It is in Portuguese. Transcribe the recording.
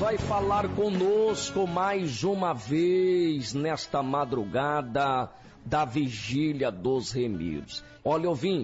vai falar conosco mais uma vez nesta madrugada da Vigília dos Remidos. Olha, ouvinte,